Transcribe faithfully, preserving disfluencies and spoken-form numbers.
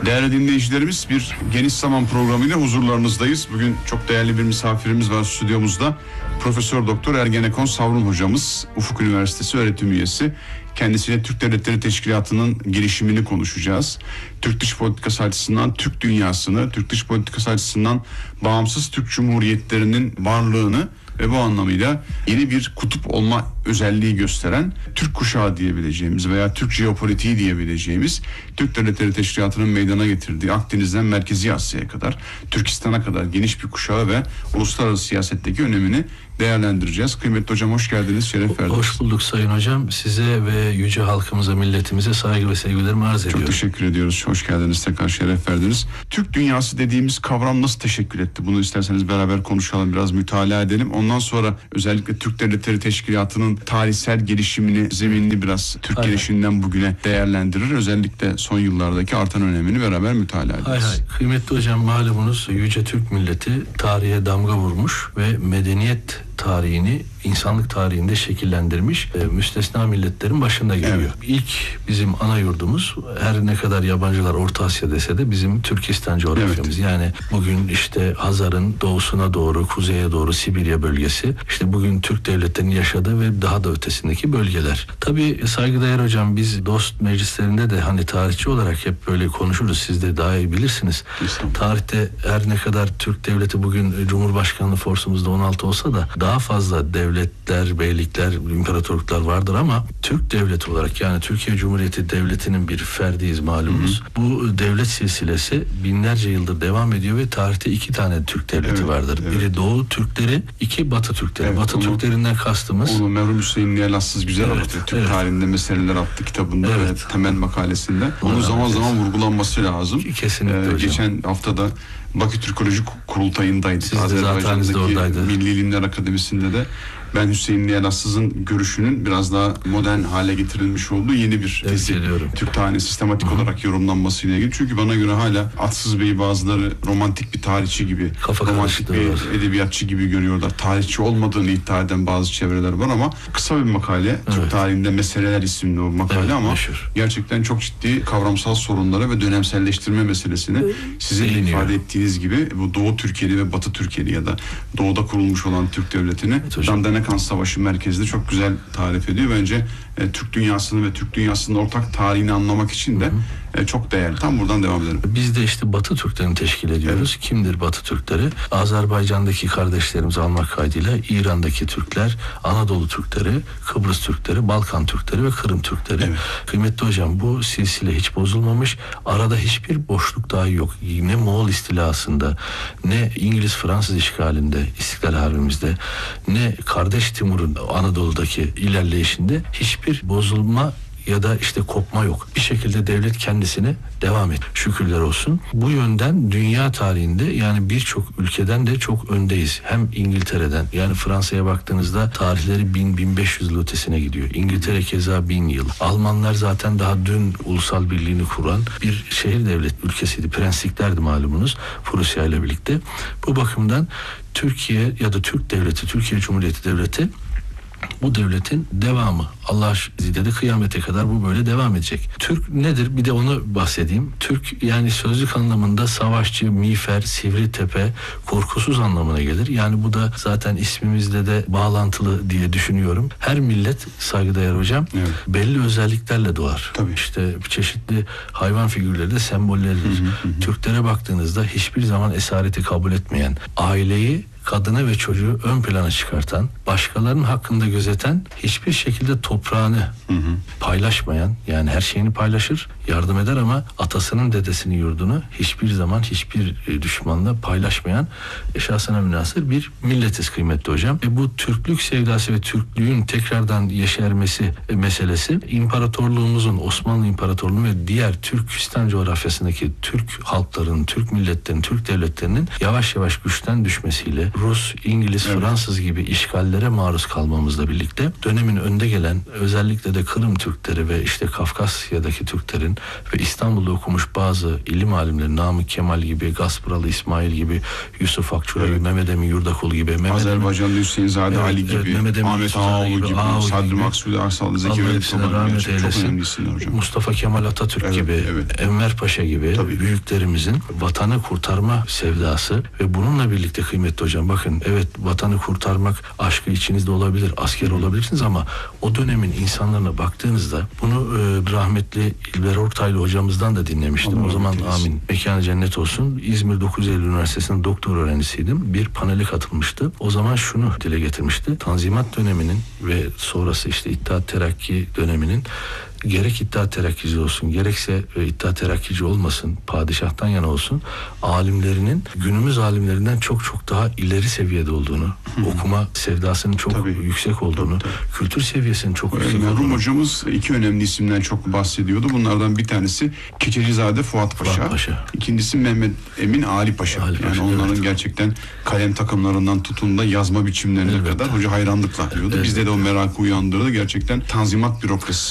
Değerli dinleyicilerimiz, bir Geniş Zaman programıyla huzurlarınızdayız. Bugün çok değerli bir misafirimiz var stüdyomuzda. Profesör Doktor Ergenekon Savrun hocamız, Ufuk Üniversitesi öğretim üyesi. Kendisiyle Türk Devletleri Teşkilatı'nın gelişimini konuşacağız. Türk dış politikası açısından Türk dünyasını, Türk dış politikası açısından bağımsız Türk Cumhuriyetlerinin varlığını ve bu anlamıyla yeni bir kutup olma özelliği gösteren Türk kuşağı diyebileceğimiz veya Türk jeopolitiği diyebileceğimiz Türk Devletleri Teşkilatı'nın meydana getirdiği Akdeniz'den Merkezi Asya'ya kadar, Türkistan'a kadar geniş bir kuşağı ve uluslararası siyasetteki önemini değerlendireceğiz. Kıymetli hocam, hoş geldiniz, şeref verdiniz. Hoş bulduk sayın hocam. Size ve yüce halkımıza, milletimize saygı ve sevgilerimi arz ediyorum. Çok teşekkür ediyoruz. Hoş geldiniz, tekrar şeref verdiniz. Türk dünyası dediğimiz kavram nasıl teşekkül etti? Bunu isterseniz beraber konuşalım, biraz mütalaa edelim. Ondan sonra özellikle Türk Devletleri Teşkilatı'nın tarihsel gelişimini, zeminini biraz Türk hay gelişiminden hay. bugüne değerlendirir. Özellikle son yıllardaki artan önemini beraber mütalaa ederiz. Hay hay. Kıymetli hocam, malumunuz yüce Türk milleti tarihe damga vurmuş ve medeniyet tarihini insanlık tarihinde şekillendirmiş e, müstesna milletlerin başında geliyor. Evet. İlk bizim ana yurdumuz, her ne kadar yabancılar Orta Asya dese de, bizim Türkistan coğrafyamız. Evet. Yani bugün işte Hazar'ın doğusuna doğru, kuzeye doğru Sibirya bölgesi, işte bugün Türk devletlerinin yaşadığı ve daha da ötesindeki bölgeler. Tabii saygıdeğer hocam, biz dost meclislerinde de hani tarihçi olarak hep böyle konuşuruz. Siz de daha iyi bilirsiniz. Kesinlikle. Tarihte her ne kadar Türk devleti bugün Cumhurbaşkanlığı forsumuzda on altı olsa da daha fazla devletler, beylikler, imparatorluklar vardır ama Türk devleti olarak, yani Türkiye Cumhuriyeti Devleti'nin bir ferdiyiz malumunuz. Hı hı. Bu devlet silsilesi binlerce yıldır devam ediyor ve tarihte iki tane Türk devleti evet, vardır. Evet. Biri Doğu Türkleri, iki Batı Türkleri. Evet, Batı onu, Türklerinden kastımız... Onu merhum Hüseyin Niyalassız güzel evet, anlatıyor. Türk evet. tarihinde meseleler attı kitabında evet. ve temel makalesinde. Onu evet, zaman evet. zaman vurgulanması lazım. Kesinlikle ee, hocam. Geçen haftada Bakü Türkoloji Kurultayı'ndaydı. Siz de zaten de oradaydı. Milli İlimler Akademisi'nde de ben Hüseyin Niyalassız'ın görüşünün biraz daha modern hale getirilmiş olduğu yeni bir tezi, Türk tarihinin sistematik Hı-hı. olarak yorumlanmasıyla ilgili. Çünkü bana göre hala Atsız Bey'i bazıları romantik bir tarihçi gibi, Kafa romantik bir var. edebiyatçı gibi görüyorlar. Tarihçi olmadığını iddia eden bazı çevreler var ama kısa bir makale. Evet. Türk tarihinde meseleler isimli o makale evet, ama meşhur. Gerçekten çok ciddi kavramsal sorunlara ve dönemselleştirme meselesini evet. sizin de ifade ettiğiniz gibi bu Doğu Türkiye'li ve Batı Türkiye'li ya da Doğu'da kurulmuş olan Türk devletini evet, Kan Savaşı merkezinde çok güzel tarif ediyor. Bence e, Türk dünyasını ve Türk dünyasının ortak tarihini anlamak için de e, çok değerli. Tam buradan devam edelim. Biz de işte Batı Türklerini teşkil ediyoruz. Evet. Kimdir Batı Türkleri? Azerbaycan'daki kardeşlerimizi almak kaydıyla İran'daki Türkler, Anadolu Türkleri, Kıbrıs Türkleri, Balkan Türkleri ve Kırım Türkleri. Evet. Kıymetli hocam, bu silsile hiç bozulmamış. Arada hiçbir boşluk dahi yok. Ne Moğol istilasında, ne İngiliz-Fransız işgalinde, İstiklal Harbimizde, ne kardeş Timur'un Anadolu'daki ilerleyişinde hiçbir bozulma ya da işte kopma yok. Bir şekilde devlet kendisine devam et. Şükürler olsun. Bu yönden dünya tarihinde yani birçok ülkeden de çok öndeyiz. Hem İngiltere'den, yani Fransa'ya baktığınızda tarihleri bin bin beş yüz yıl ötesine gidiyor. İngiltere keza bin yıl. Almanlar zaten daha dün ulusal birliğini kuran bir şehir devlet ülkesiydi. Prensliklerdi malumunuz Prusya ile birlikte. Bu bakımdan Türkiye ya da Türk devleti, Türkiye Cumhuriyeti Devleti bu devletin devamı. Allah izniyle de kıyamete kadar bu böyle devam edecek. Türk nedir? Bir de onu bahsedeyim. Türk yani sözlük anlamında savaşçı, miğfer, sivri tepe, korkusuz anlamına gelir. Yani bu da zaten ismimizle de bağlantılı diye düşünüyorum. Her millet, saygıdeğer hocam, evet. belli özelliklerle doğar. Tabii. İşte çeşitli hayvan figürleri de sembolleridir. Hı hı hı. Türklere baktığınızda hiçbir zaman esareti kabul etmeyen, aileyi, kadını ve çocuğu ön plana çıkartan, başkalarının hakkında gözeten, hiçbir şekilde toprağını hı hı. paylaşmayan, yani her şeyini paylaşır, yardım eder ama atasının, dedesinin yurdunu hiçbir zaman hiçbir düşmanla paylaşmayan şahsına münhasır bir milletiz kıymetli hocam. E bu Türklük sevdası ve Türklüğün tekrardan yeşermesi meselesi imparatorluğumuzun, Osmanlı İmparatorluğu ve diğer Türkistan coğrafyasındaki Türk halklarının, Türk milletlerinin, Türk devletlerinin yavaş yavaş güçten düşmesiyle, Rus, İngiliz, Evet. Fransız gibi işgallere maruz kalmamızla birlikte dönemin önde gelen özellikle de Kırım Türkleri ve işte Kafkasya'daki Türklerin ve İstanbul'da okumuş bazı ilim alimleri Namık Kemal gibi, Gaspıralı İsmail gibi, Yusuf Akçura gibi, Evet. Mehmet Emin Yurdakul gibi, Mehmet Azerbaycan'da Hüseyinzade Evet, Ali evet, gibi, Mehmet Emin Ahmet Yusufzade Ağaoğlu gibi, gibi, Ağaoğlu Sadri gibi. Maksudi Arsal, Zeki Allah Vedat hepsine Koban rahmet gerçekten çok eylesin. önemli isimler hocam. Mustafa Kemal Atatürk Evet, gibi, evet. Enver Paşa gibi Tabii. büyüklerimizin vatanı kurtarma sevdası ve bununla birlikte kıymetli hocam bakın evet vatanı kurtarmak aşkı içinizde olabilir, asker olabilirsiniz ama o dönemin insanlarına baktığınızda bunu e, rahmetli İlber Ortaylı hocamızdan da dinlemiştim. Allah o zaman rahmet eylesin. amin. Mekanı cennet olsun. İzmir dokuz Eylül Üniversitesi'nin doktor öğrencisiydim. Bir panele katılmıştı. O zaman şunu dile getirmişti. Tanzimat döneminin ve sonrası işte İttihat Terakki döneminin gerek İttihat Terakkici olsun gerekse e, İttihat Terakkici olmasın padişahtan yana olsun alimlerinin günümüz alimlerinden çok çok daha ileri seviyede olduğunu Hı. okuma sevdasının çok Tabii. yüksek olduğunu Tabii, tabii. kültür seviyesinin çok yüksek Merhum olduğunu hocamız iki önemli isimden çok bahsediyordu. Bunlardan bir tanesi Keçecizade Fuat Paşa. Fuat Paşa. İkincisi Mehmet Emin Ali Paşa. Ali yani Paşa, onların evet. gerçekten kalem takımlarından tutun da yazma biçimlerine Elbette. kadar hoca hayranlıkla diyordu. Evet. Bizde de o merakı uyandırdı. Gerçekten Tanzimat bürokrasisi